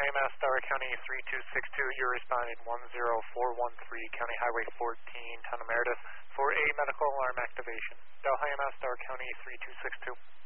IMS, Delaware County 3262, you're responding 10413, County Highway 14, Town of Meredith, for a medical alarm activation. Del IMS, Delaware County 3262.